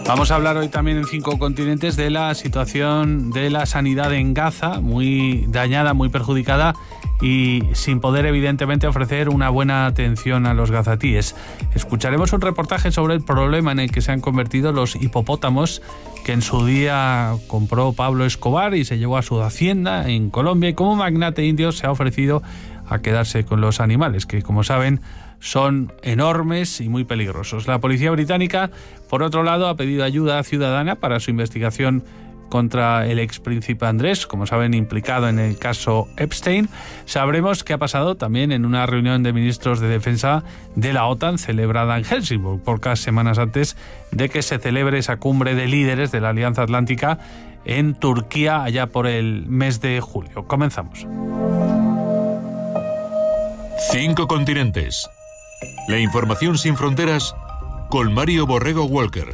Vamos a hablar hoy también en 5 continentes de la situación de la sanidad en Gaza, muy dañada, muy perjudicada y sin poder evidentemente ofrecer una buena atención a los gazatíes. Escucharemos un reportaje sobre el problema en el que se han convertido los hipopótamos que en su día compró Pablo Escobar y se llevó a su hacienda en Colombia, y como magnate indio se ha ofrecido a quedarse con los animales, que como saben son enormes y muy peligrosos. La policía británica, por otro lado, ha pedido ayuda ciudadana para su investigación contra el expríncipe Andrés, como saben, implicado en el caso Epstein. Sabremos qué ha pasado también en una reunión de ministros de defensa de la OTAN celebrada en Helsinki, pocas semanas antes de que se celebre esa cumbre de líderes de la Alianza Atlántica en Turquía allá por el mes de julio. Comenzamos. 5 continentes. La información sin fronteras con Mario Borrego Walker.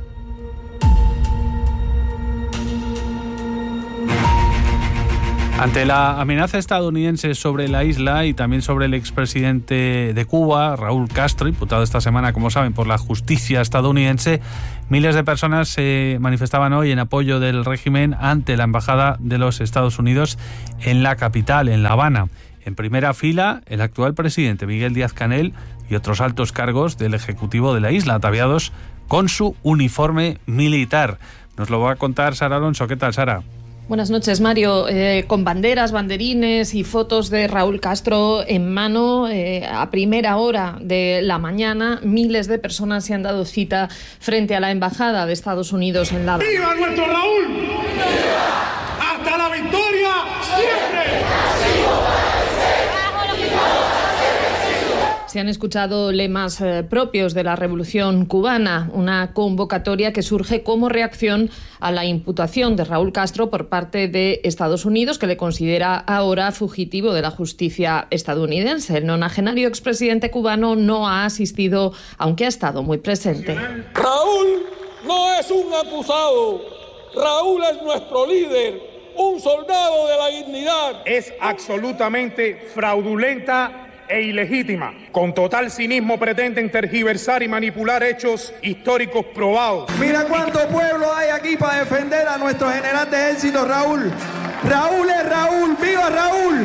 Ante la amenaza estadounidense sobre la isla y también sobre el expresidente de Cuba, Raúl Castro, imputado esta semana, como saben, por la justicia estadounidense, miles de personas se manifestaban hoy en apoyo del régimen ante la embajada de los Estados Unidos en la capital, en La Habana. En primera fila, el actual presidente Miguel Díaz-Canel y otros altos cargos del Ejecutivo de la isla, ataviados con su uniforme militar. Nos lo va a contar Sara Alonso. ¿Qué tal, Sara? Buenas noches, Mario. Con banderas, banderines y fotos de Raúl Castro en mano, a primera hora de la mañana, miles de personas se han dado cita frente a la Embajada de Estados Unidos en La Habana. ¡Viva nuestro Raúl! ¡Viva! ¡Hasta la victoria siempre! Se han escuchado lemas propios de la Revolución Cubana, una convocatoria que surge como reacción a la imputación de Raúl Castro por parte de Estados Unidos, que le considera ahora fugitivo de la justicia estadounidense. El nonagenario expresidente cubano no ha asistido, aunque ha estado muy presente. Raúl no es un acusado, Raúl es nuestro líder, un soldado de la dignidad. Es absolutamente fraudulenta e ilegítima. Con total cinismo pretenden tergiversar y manipular hechos históricos probados. Mira cuánto pueblo hay aquí para defender a nuestro general de ejército, Raúl. Raúl es Raúl, ¡viva Raúl!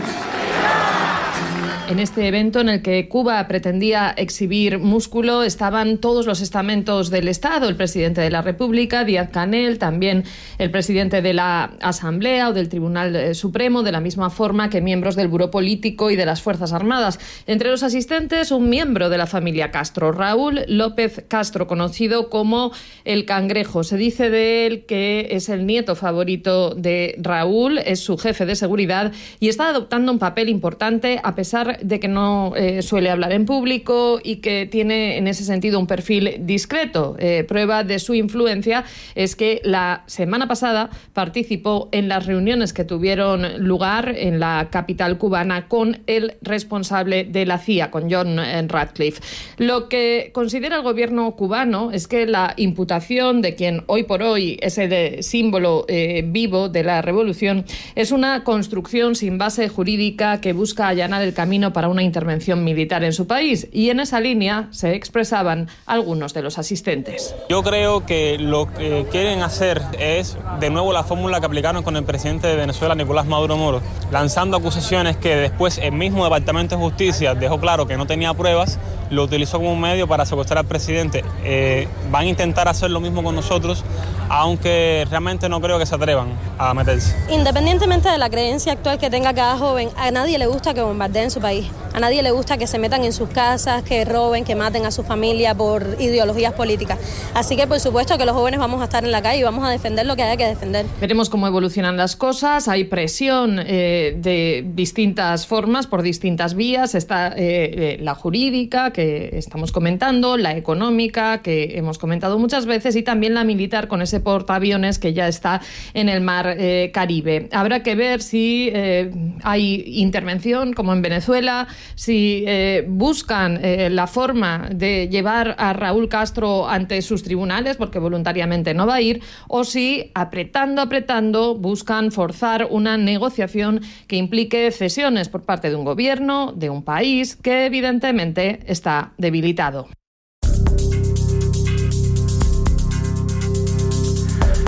En este evento en el que Cuba pretendía exhibir músculo estaban todos los estamentos del Estado, el presidente de la República, Díaz-Canel, también el presidente de la Asamblea o del Tribunal Supremo, de la misma forma que miembros del Buró Político y de las Fuerzas Armadas. Entre los asistentes, un miembro de la familia Castro, Raúl López Castro, conocido como el Cangrejo. Se dice de él que es el nieto favorito de Raúl, es su jefe de seguridad y está adoptando un papel importante a pesar de que no suele hablar en público y que tiene en ese sentido un perfil discreto. Prueba de su influencia es que la semana pasada participó en las reuniones que tuvieron lugar en la capital cubana con el responsable de la CIA, con John Ratcliffe. Lo que considera el gobierno cubano es que la imputación de quien hoy por hoy es el símbolo vivo de la revolución es una construcción sin base jurídica que busca allanar el camino para una intervención militar en su país, y en esa línea se expresaban algunos de los asistentes. Yo creo que lo que quieren hacer es de nuevo la fórmula que aplicaron con el presidente de Venezuela, Nicolás Maduro Moro, lanzando acusaciones que después el mismo Departamento de Justicia dejó claro que no tenía pruebas, lo utilizó como un medio para secuestrar al presidente. Van a intentar hacer lo mismo con nosotros, aunque realmente no creo que se atrevan a meterse. Independientemente de la creencia actual que tenga cada joven, a nadie le gusta que bombardeen su país. A nadie le gusta que se metan en sus casas, que roben, que maten a su familia por ideologías políticas. Así que por supuesto que los jóvenes vamos a estar en la calle y vamos a defender lo que haya que defender. Veremos cómo evolucionan las cosas. Hay presión de distintas formas, por distintas vías. Está la jurídica, que estamos comentando, la económica, que hemos comentado muchas veces, y también la militar, con ese portaaviones que ya está en el mar Caribe. Habrá que ver si hay intervención, como en Venezuela, si buscan la forma de llevar a Raúl Castro ante sus tribunales, porque voluntariamente no va a ir, o si apretando buscan forzar una negociación que implique cesiones por parte de un gobierno, de un país que evidentemente está debilitado.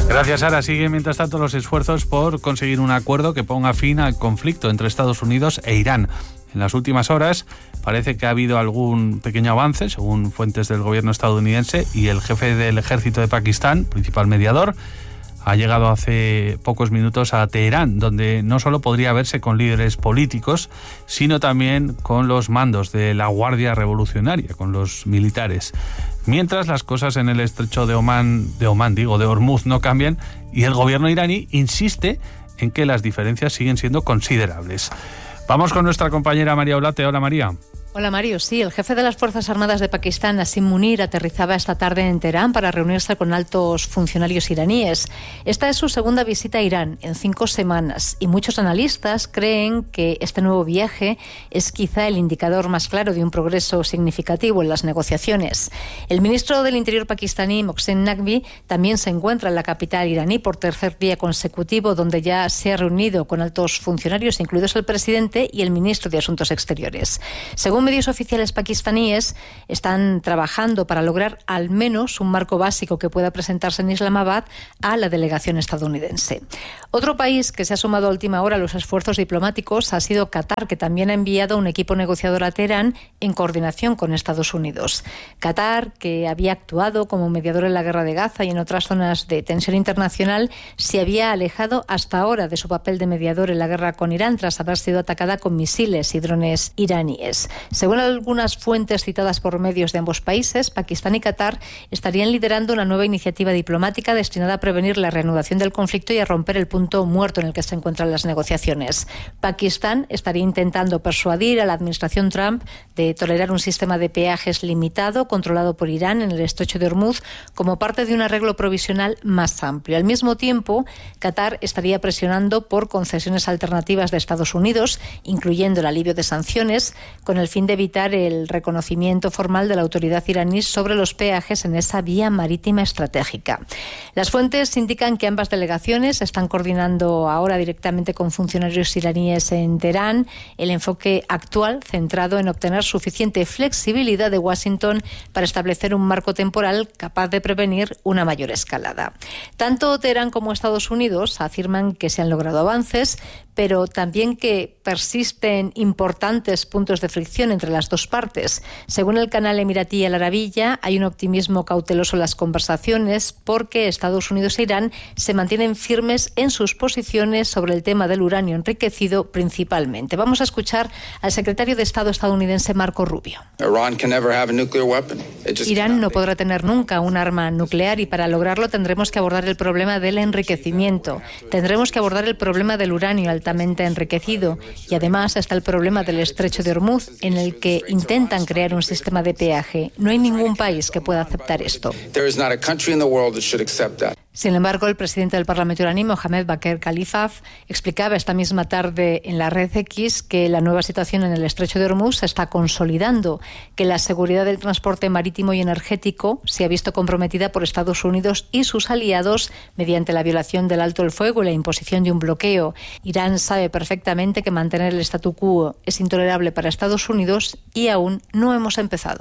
Gracias, Sara. Siguen mientras tanto los esfuerzos por conseguir un acuerdo que ponga fin al conflicto entre Estados Unidos e Irán. En las últimas horas parece que ha habido algún pequeño avance, según fuentes del gobierno estadounidense, y el jefe del ejército de Pakistán, principal mediador, ha llegado hace pocos minutos a Teherán, donde no solo podría verse con líderes políticos, sino también con los mandos de la Guardia Revolucionaria, con los militares. Mientras las cosas en el estrecho de Hormuz no cambian, y el gobierno iraní insiste en que las diferencias siguen siendo considerables. Vamos con nuestra compañera María Olate. Hola, María. Hola, Mario. Sí, el jefe de las Fuerzas Armadas de Pakistán, Asim Munir, aterrizaba esta tarde en Teherán para reunirse con altos funcionarios iraníes. Esta es su segunda visita a Irán en 5 semanas y muchos analistas creen que este nuevo viaje es quizá el indicador más claro de un progreso significativo en las negociaciones. El ministro del Interior pakistaní, Mohsen Naqvi, también se encuentra en la capital iraní por tercer día consecutivo, donde ya se ha reunido con altos funcionarios, incluidos el presidente y el ministro de Asuntos Exteriores. Según medios oficiales pakistaníes, están trabajando para lograr al menos un marco básico que pueda presentarse en Islamabad a la delegación estadounidense. Otro país que se ha sumado a última hora a los esfuerzos diplomáticos ha sido Qatar, que también ha enviado un equipo negociador a Teherán en coordinación con Estados Unidos. Qatar, que había actuado como mediador en la guerra de Gaza y en otras zonas de tensión internacional, se había alejado hasta ahora de su papel de mediador en la guerra con Irán tras haber sido atacada con misiles y drones iraníes. Según algunas fuentes citadas por medios de ambos países, Pakistán y Qatar estarían liderando una nueva iniciativa diplomática destinada a prevenir la reanudación del conflicto y a romper el punto muerto en el que se encuentran las negociaciones. Pakistán estaría intentando persuadir a la administración Trump de tolerar un sistema de peajes limitado controlado por Irán en el estrecho de Hormuz como parte de un arreglo provisional más amplio. Al mismo tiempo, Qatar estaría presionando por concesiones alternativas de Estados Unidos, incluyendo el alivio de sanciones, con el fin de evitar el reconocimiento formal de la autoridad iraní sobre los peajes en esa vía marítima estratégica. Las fuentes indican que ambas delegaciones están coordinando ahora directamente con funcionarios iraníes en Teherán el enfoque actual centrado en obtener suficiente flexibilidad de Washington para establecer un marco temporal capaz de prevenir una mayor escalada. Tanto Teherán como Estados Unidos afirman que se han logrado avances, pero también que persisten importantes puntos de fricción entre las dos partes. Según el canal emiratí Al Arabiya, hay un optimismo cauteloso en las conversaciones porque Estados Unidos e Irán se mantienen firmes en sus posiciones sobre el tema del uranio enriquecido principalmente. Vamos a escuchar al secretario de Estado estadounidense Marco Rubio. Irán no podrá tener nunca un arma nuclear y para lograrlo tendremos que abordar el problema del enriquecimiento. Tendremos que abordar el problema del uranio altamente enriquecido y además está el problema del estrecho de Hormuz, en el que intentan crear un sistema de peaje. No hay ningún país que pueda aceptar esto. Sin embargo, el presidente del Parlamento iraní, Mohammad Bagher Khalilzad, explicaba esta misma tarde en la red X que la nueva situación en el estrecho de Hormuz se está consolidando, que la seguridad del transporte marítimo y energético se ha visto comprometida por Estados Unidos y sus aliados mediante la violación del alto el fuego y la imposición de un bloqueo. Irán sabe perfectamente que mantener el statu quo es intolerable para Estados Unidos y aún no hemos empezado.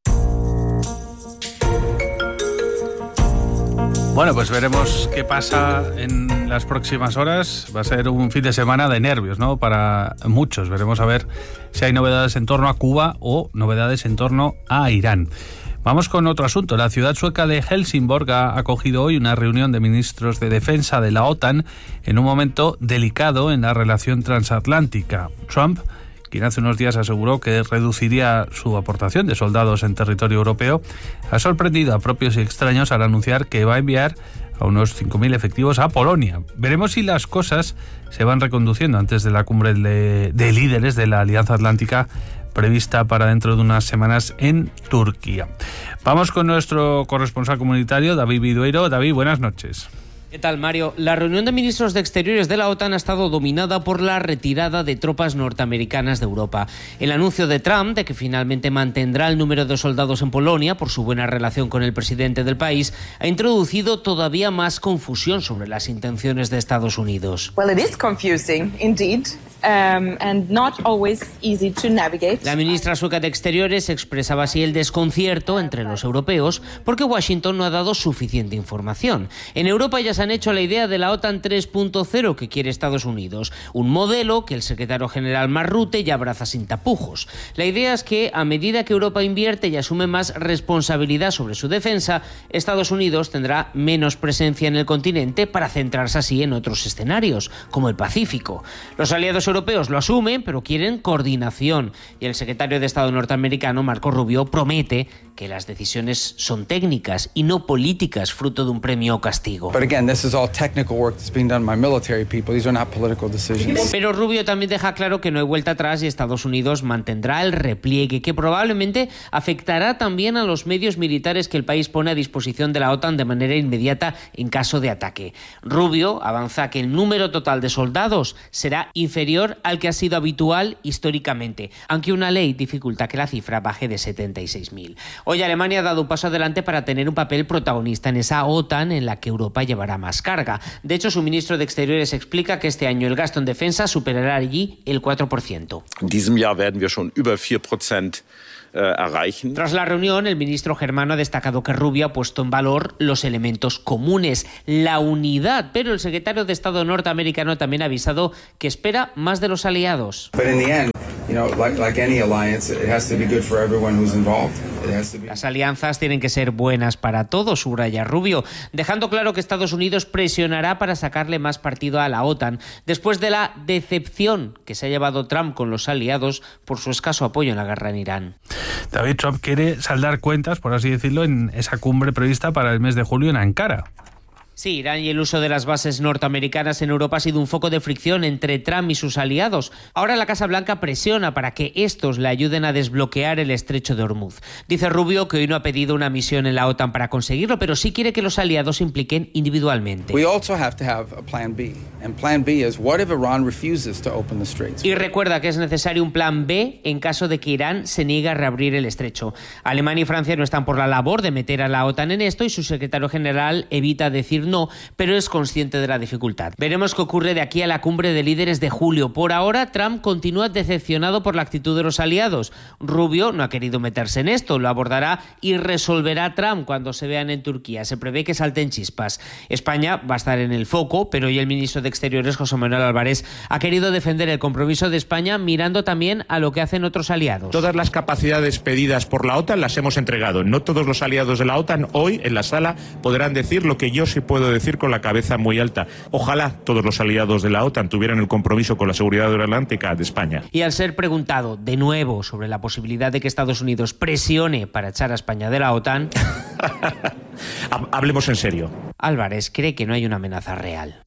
Bueno, pues veremos qué pasa en las próximas horas. Va a ser un fin de semana de nervios, ¿no? Para muchos. Veremos a ver si hay novedades en torno a Cuba o novedades en torno a Irán. Vamos con otro asunto. La ciudad sueca de Helsingborg ha acogido hoy una reunión de ministros de defensa de la OTAN en un momento delicado en la relación transatlántica. Trump, quien hace unos días aseguró que reduciría su aportación de soldados en territorio europeo, ha sorprendido a propios y extraños al anunciar que va a enviar a unos 5.000 efectivos a Polonia. Veremos si las cosas se van reconduciendo antes de la cumbre de líderes de la Alianza Atlántica prevista para dentro de unas semanas en Turquía. Vamos con nuestro corresponsal comunitario, David Vidueiro. David, buenas noches. ¿Qué tal, Mario? La reunión de ministros de Exteriores de la OTAN ha estado dominada por la retirada de tropas norteamericanas de Europa. El anuncio de Trump de que finalmente mantendrá el número de soldados en Polonia por su buena relación con el presidente del país ha introducido todavía más confusión sobre las intenciones de Estados Unidos. Well, it is confusing, indeed. and not always easy to navigate. La ministra sueca de Exteriores expresaba así el desconcierto entre los europeos porque Washington no ha dado suficiente información. En Europa ya se han hecho la idea de la OTAN 3.0 que quiere Estados Unidos, un modelo que el secretario general Mark Rutte ya abraza sin tapujos. La idea es que a medida que Europa invierte y asume más responsabilidad sobre su defensa, Estados Unidos tendrá menos presencia en el continente para centrarse así en otros escenarios, como el Pacífico. Los aliados europeos lo asumen, pero quieren coordinación. Y el secretario de Estado norteamericano, Marco Rubio, promete que las decisiones son técnicas y no políticas, fruto de un premio o castigo. Pero Rubio también deja claro que no hay vuelta atrás y Estados Unidos mantendrá el repliegue, que probablemente afectará también a los medios militares que el país pone a disposición de la OTAN de manera inmediata en caso de ataque. Rubio avanza que el número total de soldados será inferior al que ha sido habitual históricamente, aunque una ley dificulta que la cifra baje de 76.000. Hoy Alemania ha dado un paso adelante para tener un papel protagonista en esa OTAN en la que Europa llevará más carga. De hecho, su ministro de Exteriores explica que este año el gasto en defensa superará allí el 4%. En diesem Jahr werden wir schon über 4% erreichen. Tras la reunión, el ministro germano ha destacado que Rubio ha puesto en valor los elementos comunes, la unidad, pero el secretario de Estado norteamericano también ha avisado que espera más de los aliados. Las alianzas tienen que ser buenas para todos, subraya Rubio, dejando claro que Estados Unidos presionará para sacarle más partido a la OTAN, después de la decepción que se ha llevado Trump con los aliados por su escaso apoyo en la guerra en Irán. David, Trump quiere saldar cuentas, por así decirlo, en esa cumbre prevista para el mes de julio en Ankara. Sí, Irán y el uso de las bases norteamericanas en Europa ha sido un foco de fricción entre Trump y sus aliados. Ahora la Casa Blanca presiona para que estos le ayuden a desbloquear el estrecho de Hormuz. Dice Rubio que hoy no ha pedido una misión en la OTAN para conseguirlo, pero sí quiere que los aliados se impliquen individualmente. Y recuerda que es necesario un plan B en caso de que Irán se niegue a reabrir el estrecho. Alemania y Francia no están por la labor de meter a la OTAN en esto y su secretario general evita decir no, pero es consciente de la dificultad. Veremos qué ocurre de aquí a la cumbre de líderes de julio. Por ahora, Trump continúa decepcionado por la actitud de los aliados. Rubio no ha querido meterse en esto, lo abordará y resolverá Trump cuando se vean en Turquía. Se prevé que salten chispas. España va a estar en el foco, pero hoy el ministro de Exteriores, José Manuel Álvarez, ha querido defender el compromiso de España mirando también a lo que hacen otros aliados. Todas las capacidades pedidas por la OTAN las hemos entregado. No todos los aliados de la OTAN hoy en la sala podrán decir lo que yo sí puedo decir con la cabeza muy alta. Ojalá todos los aliados de la OTAN tuvieran el compromiso con la seguridad aeronáutica de España. Y al ser preguntado de nuevo sobre la posibilidad de que Estados Unidos presione para echar a España de la OTAN... Hablemos en serio. Álvarez cree que no hay una amenaza real.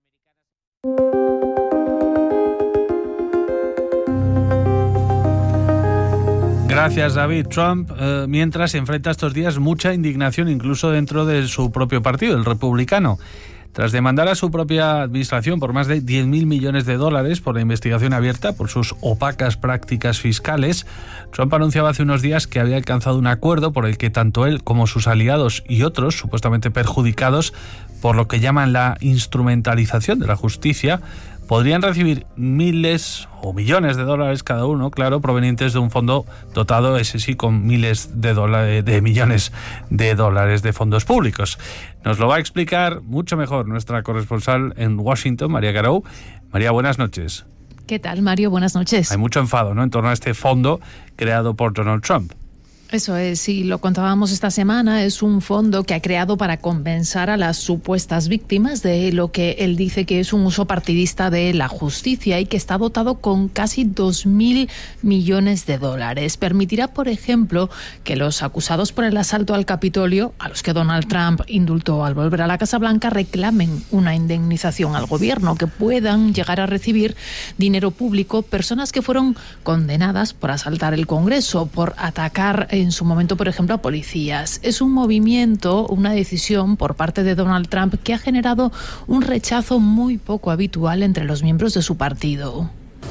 Gracias, David. Trump, mientras enfrenta estos días mucha indignación incluso dentro de su propio partido, el republicano. Tras demandar a su propia administración por más de 10.000 millones de dólares por la investigación abierta por sus opacas prácticas fiscales, Trump anunciaba hace unos días que había alcanzado un acuerdo por el que tanto él como sus aliados y otros supuestamente perjudicados por lo que llaman la instrumentalización de la justicia podrían recibir miles o millones de dólares cada uno, claro, provenientes de un fondo dotado, ese sí, con miles de millones de dólares de fondos públicos. Nos lo va a explicar mucho mejor nuestra corresponsal en Washington, María Garou. María, buenas noches. ¿Qué tal, Mario? Buenas noches. Hay mucho enfado, ¿no?, en torno a este fondo creado por Donald Trump. Eso es, sí, lo contábamos esta semana, es un fondo que ha creado para compensar a las supuestas víctimas de lo que él dice que es un uso partidista de la justicia y que está dotado con casi 2.000 millones de dólares. Permitirá, por ejemplo, que los acusados por el asalto al Capitolio, a los que Donald Trump indultó al volver a la Casa Blanca, reclamen una indemnización al gobierno, que puedan llegar a recibir dinero público personas que fueron condenadas por asaltar el Congreso, por atacar en su momento, por ejemplo, a policías. Es un movimiento, una decisión por parte de Donald Trump que ha generado un rechazo muy poco habitual entre los miembros de su partido.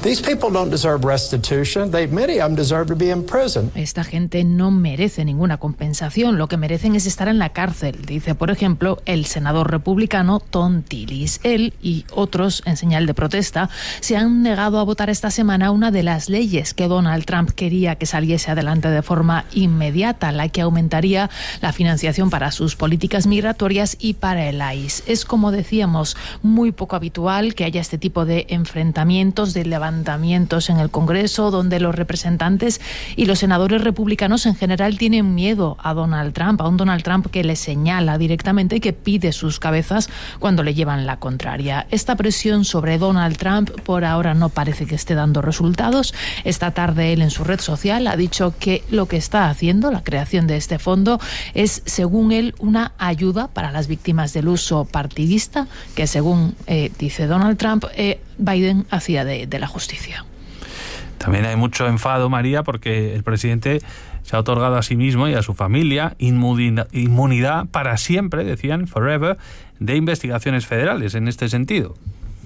Esta gente no merece ninguna compensación, lo que merecen es estar en la cárcel, dice, por ejemplo, el senador republicano Thom Tillis. Él y otros, en señal de protesta, se han negado a votar esta semana una de las leyes que Donald Trump quería que saliese adelante de forma inmediata, la que aumentaría la financiación para sus políticas migratorias y para el ICE. Es, como decíamos, muy poco habitual que haya este tipo de enfrentamientos, de levantamientos en el Congreso, donde los representantes y los senadores republicanos en general tienen miedo a Donald Trump, a un Donald Trump que le señala directamente y que pide sus cabezas cuando le llevan la contraria. Esta presión sobre Donald Trump por ahora no parece que esté dando resultados. Esta tarde él en su red social ha dicho que lo que está haciendo, la creación de este fondo, es, según él, una ayuda para las víctimas del uso partidista que, según dice Donald Trump, Biden hacía de la justicia. También hay mucho enfado, María, porque el presidente se ha otorgado a sí mismo y a su familia inmunidad para siempre, decían, forever, de investigaciones federales en este sentido.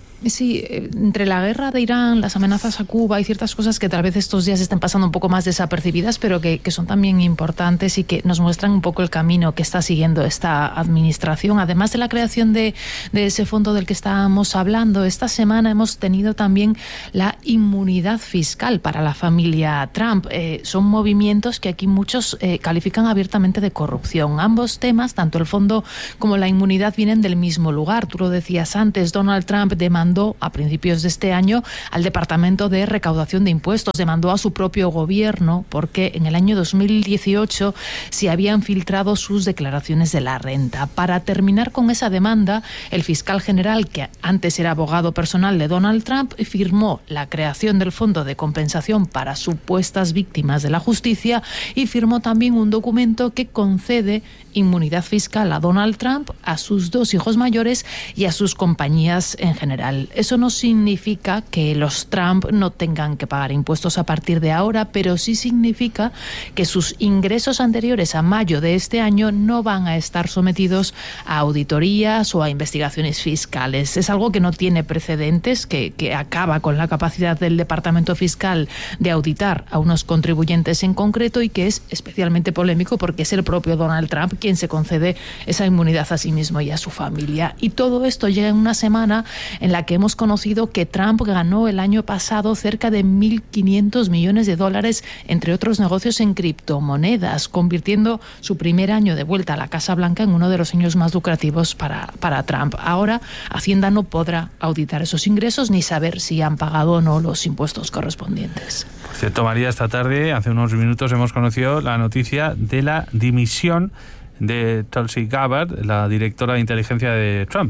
Sí, entre la guerra de Irán, las amenazas a Cuba y ciertas cosas que tal vez estos días estén pasando un poco más desapercibidas, pero que son también importantes y que nos muestran un poco el camino que está siguiendo esta administración. Además de la creación de ese fondo del que estábamos hablando, esta semana hemos tenido también la inmunidad fiscal para la familia Trump. Son movimientos que aquí muchos califican abiertamente de corrupción. Ambos temas, tanto el fondo como la inmunidad, vienen del mismo lugar. Tú lo decías antes, Donald Trump demandó a principios de este año al Departamento de Recaudación de Impuestos, demandó a su propio gobierno porque en el año 2018 se habían filtrado sus declaraciones de la renta. Para terminar con esa demanda, el fiscal general, que antes era abogado personal de Donald Trump, firmó la creación del Fondo de Compensación para supuestas víctimas de la justicia y firmó también un documento que concede inmunidad fiscal a Donald Trump, a sus 2 hijos mayores y a sus compañías en general. Eso no significa que los Trump no tengan que pagar impuestos a partir de ahora, pero sí significa que sus ingresos anteriores a mayo de este año no van a estar sometidos a auditorías o a investigaciones fiscales. Es algo que no tiene precedentes, que acaba con la capacidad del Departamento Fiscal de auditar a unos contribuyentes en concreto y que es especialmente polémico porque es el propio Donald Trump quien se concede esa inmunidad a sí mismo y a su familia. Y todo esto llega en una semana en la que hemos conocido que Trump ganó el año pasado cerca de $1.500 millones, entre otros negocios en criptomonedas, convirtiendo su primer año de vuelta a la Casa Blanca en uno de los años más lucrativos para Trump. Ahora, Hacienda no podrá auditar esos ingresos ni saber si han pagado o no los impuestos correspondientes. Por cierto, María, esta tarde, hace unos minutos, hemos conocido la noticia de la dimisión de Tulsi Gabbard, la directora de inteligencia de Trump.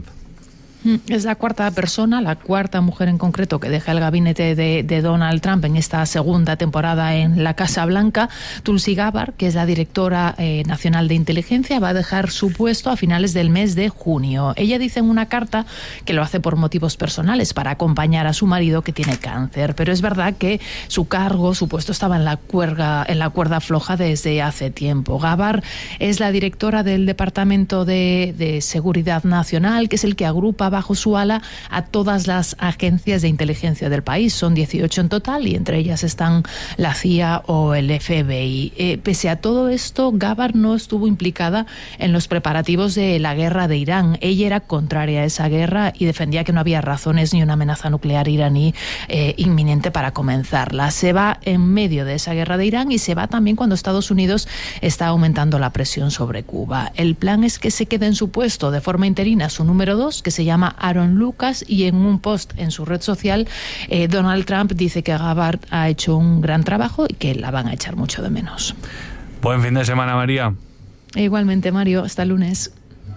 Es la cuarta persona, la cuarta mujer en concreto que deja el gabinete de Donald Trump en esta segunda temporada en la Casa Blanca. Tulsi Gabbard, que es la directora nacional de inteligencia, va a dejar su puesto a finales del mes de junio. Ella dice en una carta que lo hace por motivos personales, para acompañar a su marido que tiene cáncer. Pero es verdad que su cargo, su puesto estaba en la cuerda floja desde hace tiempo. Gabbard es la directora del Departamento de Seguridad Nacional, que es el que agrupa bajo su ala a todas las agencias de inteligencia del país. Son 18 en total y entre ellas están la CIA o el FBI. Pese a todo esto, Gabbard no estuvo implicada en los preparativos de la guerra de Irán. Ella era contraria a esa guerra y defendía que no había razones ni una amenaza nuclear iraní inminente para comenzarla. Se va en medio de esa guerra de Irán y se va también cuando Estados Unidos está aumentando la presión sobre Cuba. El plan es que se quede en su puesto de forma interina su número 2, que se llama Aaron Lucas, y en un post en su red social Donald Trump dice que Gabbard ha hecho un gran trabajo y que la van a echar mucho de menos. Buen fin de semana, María. Igualmente, Mario, hasta el lunes.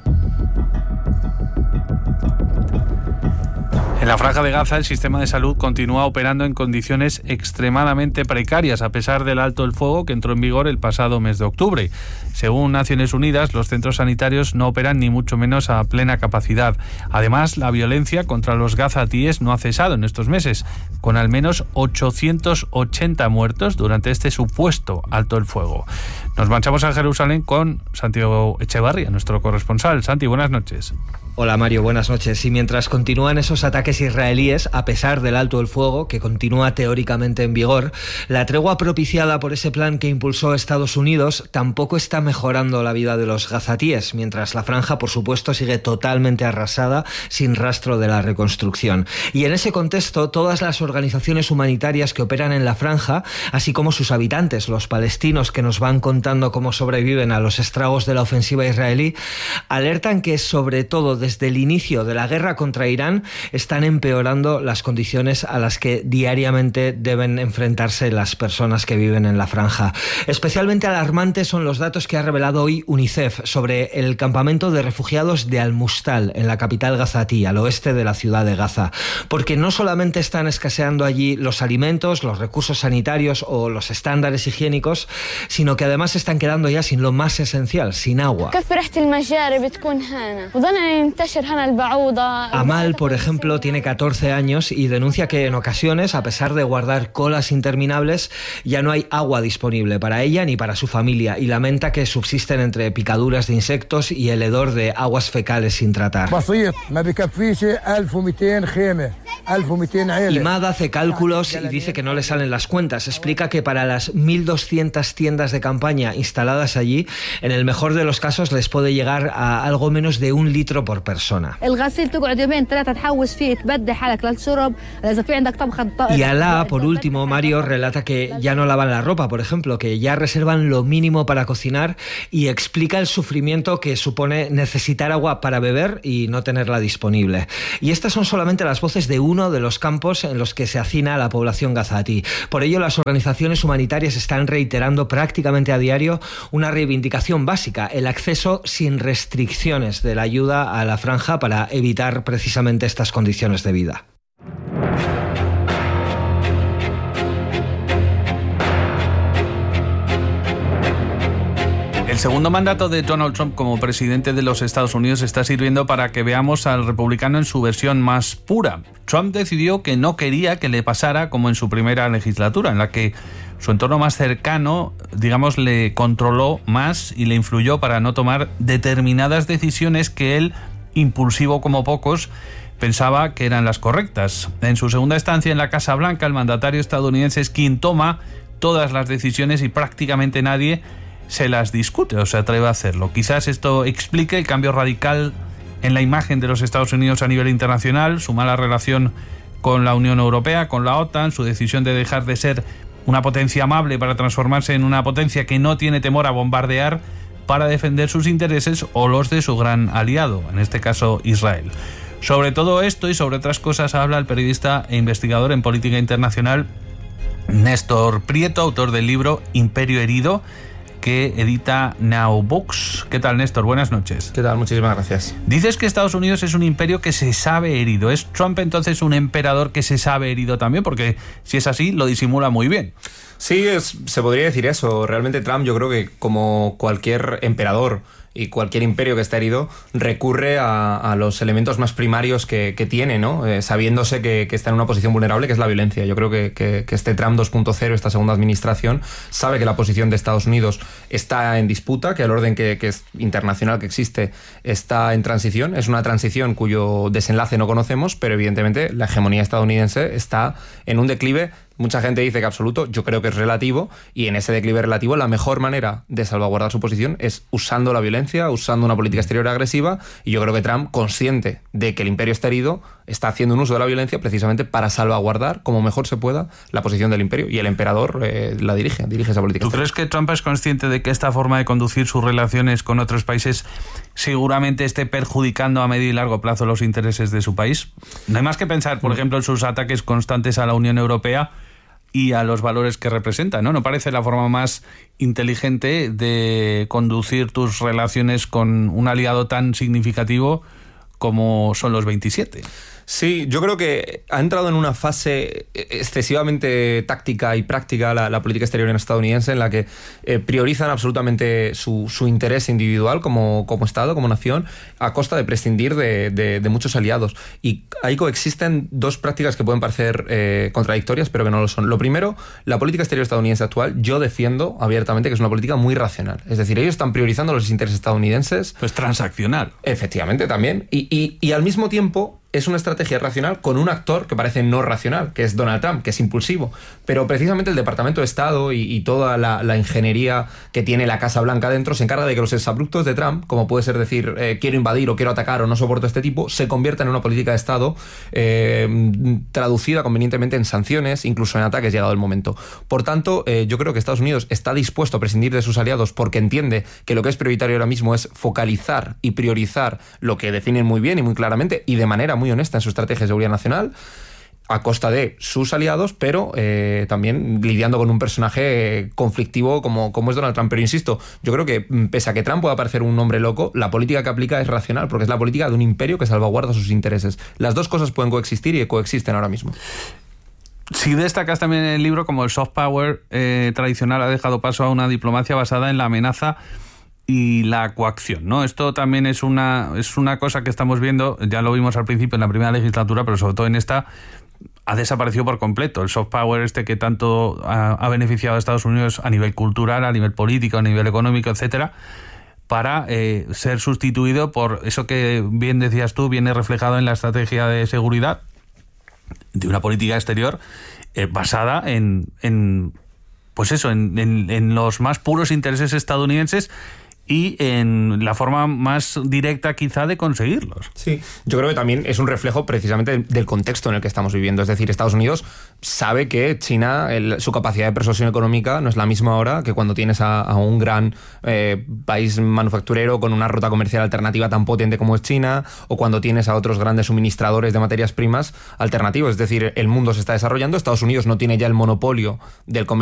En la Franja de Gaza, el sistema de salud continúa operando en condiciones extremadamente precarias, a pesar del alto el fuego que entró en vigor el pasado mes de octubre. Según Naciones Unidas, los centros sanitarios no operan ni mucho menos a plena capacidad. Además, la violencia contra los gazatíes no ha cesado en estos meses, con al menos 880 muertos durante este supuesto alto el fuego. Nos marchamos a Jerusalén con Santiago Echevarría, nuestro corresponsal. Santi, buenas noches. Hola Mario, buenas noches. Y mientras continúan esos ataques israelíes, a pesar del alto el fuego, que continúa teóricamente en vigor, la tregua propiciada por ese plan que impulsó Estados Unidos tampoco está mejorando la vida de los gazatíes, mientras la franja, por supuesto, sigue totalmente arrasada, sin rastro de la reconstrucción. Y en ese contexto, todas las organizaciones humanitarias que operan en la franja, así como sus habitantes, los palestinos que nos van contando cómo sobreviven a los estragos de la ofensiva israelí, alertan que, sobre todo desde el inicio de la guerra contra Irán, están empeorando las condiciones a las que diariamente deben enfrentarse las personas que viven en la franja. Especialmente alarmantes son los datos que ha revelado hoy UNICEF sobre el campamento de refugiados de Al-Mustal, en la capital gazatí, al oeste de la ciudad de Gaza. Porque no solamente están escaseando allí los alimentos, los recursos sanitarios o los estándares higiénicos, sino que además están quedando ya sin lo más esencial, sin agua. Amal, por ejemplo, tiene 14 años y denuncia que en ocasiones, a pesar de guardar colas interminables, ya no hay agua disponible para ella ni para su familia, y lamenta que subsisten entre picaduras de insectos y el hedor de aguas fecales sin tratar. Imad hace cálculos y dice que no le salen las cuentas. Explica que para las 1.200 tiendas de campaña instaladas allí, en el mejor de los casos les puede llegar a algo menos de 1 litro por persona. Y Alá, por último, Mario, relata que ya no lavan la ropa, por ejemplo, que ya reservan lo mínimo para cocinar, y explica el sufrimiento que supone necesitar agua para beber y no tenerla disponible. Y estas son solamente las voces de uno de los campos en los que se hacina la población gazatí. Por ello, las organizaciones humanitarias están reiterando prácticamente a diario una reivindicación básica: el acceso sin restricciones de la ayuda a la franja para evitar precisamente estas condiciones de vida. El segundo mandato de Donald Trump como presidente de los Estados Unidos está sirviendo para que veamos al republicano en su versión más pura. Trump decidió que no quería que le pasara como en su primera legislatura, en la que su entorno más cercano, digamos, le controló más y le influyó para no tomar determinadas decisiones que él, impulsivo como pocos, pensaba que eran las correctas. En su segunda estancia en la Casa Blanca, el mandatario estadounidense es quien toma todas las decisiones y prácticamente nadie se las discute o se atreve a hacerlo. Quizás esto explique el cambio radical en la imagen de los Estados Unidos a nivel internacional, su mala relación con la Unión Europea, con la OTAN, su decisión de dejar de ser una potencia amable para transformarse en una potencia que no tiene temor a bombardear para defender sus intereses o los de su gran aliado, en este caso Israel. Sobre todo esto y sobre otras cosas habla el periodista e investigador en política internacional Néstor Prieto, autor del libro Imperio herido, que edita Now Books. ¿Qué tal, Néstor? Buenas noches. ¿Qué tal? Muchísimas gracias. Dices que Estados Unidos es un imperio que se sabe herido. ¿Es Trump entonces un emperador que se sabe herido también? Porque si es así, lo disimula muy bien. Sí, se podría decir eso. Realmente Trump, yo creo que como cualquier emperador y cualquier imperio que está herido, recurre a los elementos más primarios que tiene, ¿no? Sabiéndose que está en una posición vulnerable, que es la violencia. Yo creo que este Trump 2.0, esta segunda administración, sabe que la posición de Estados Unidos está en disputa, que el orden que es internacional que existe está en transición. Es una transición cuyo desenlace no conocemos, pero evidentemente la hegemonía estadounidense está en un declive. Mucha gente dice que absoluto, yo creo que es relativo, y en ese declive relativo la mejor manera de salvaguardar su posición es usando la violencia, usando una política exterior agresiva, y yo creo que Trump, consciente de que el imperio está herido, está haciendo un uso de la violencia precisamente para salvaguardar como mejor se pueda la posición del imperio, y el emperador la dirige esa política exterior. ¿Tú crees que Trump es consciente de que esta forma de conducir sus relaciones con otros países seguramente esté perjudicando a medio y largo plazo los intereses de su país? No hay más que pensar, por ejemplo, en sus ataques constantes a la Unión Europea y a los valores que representa, ¿no? ¿No parece la forma más inteligente de conducir tus relaciones con un aliado tan significativo como son los 27? Sí, yo creo que ha entrado en una fase excesivamente táctica y práctica la política exterior estadounidense, en la que priorizan absolutamente su interés individual como Estado, como nación, a costa de prescindir de muchos aliados. Y ahí coexisten dos prácticas que pueden parecer contradictorias, pero que no lo son. Lo primero, la política exterior estadounidense actual, yo defiendo abiertamente que es una política muy racional. Es decir, ellos están priorizando los intereses estadounidenses. Pues transaccional. Efectivamente, también. Y Y al mismo tiempo es una estrategia racional con un actor que parece no racional, que es Donald Trump, que es impulsivo. Pero precisamente el Departamento de Estado y toda la ingeniería que tiene la Casa Blanca dentro se encarga de que los exabruptos de Trump, como puede ser decir quiero invadir o quiero atacar o no soporto este tipo, se conviertan en una política de Estado traducida convenientemente en sanciones, incluso en ataques llegado el momento. Por tanto, yo creo que Estados Unidos está dispuesto a prescindir de sus aliados porque entiende que lo que es prioritario ahora mismo es focalizar y priorizar lo que definen muy bien y muy claramente y de manera muy honesta en su estrategia de seguridad nacional, a costa de sus aliados, pero también lidiando con un personaje conflictivo como es Donald Trump. Pero insisto, yo creo que pese a que Trump pueda parecer un hombre loco, la política que aplica es racional, porque es la política de un imperio que salvaguarda sus intereses. Las dos cosas pueden coexistir y coexisten ahora mismo. Si destacas también en el libro como el soft power tradicional ha dejado paso a una diplomacia basada en la amenaza y la coacción, ¿no? Esto también es una cosa que estamos viendo, ya lo vimos al principio en la primera legislatura, pero sobre todo en esta ha desaparecido por completo. El soft power que tanto ha beneficiado a Estados Unidos a nivel cultural, a nivel político, a nivel económico, etcétera, para ser sustituido por eso que bien decías tú, viene reflejado en la estrategia de seguridad de una política exterior basada en los más puros intereses estadounidenses y en la forma más directa quizá de conseguirlos. Sí, yo creo que también es un reflejo precisamente del contexto en el que estamos viviendo. Es decir, Estados Unidos sabe que China, su capacidad de persuasión económica no es la misma ahora que cuando tienes a un gran país manufacturero con una ruta comercial alternativa tan potente como es China, o cuando tienes a otros grandes suministradores de materias primas alternativos. Es decir, el mundo se está desarrollando, Estados Unidos no tiene ya el monopolio del comercio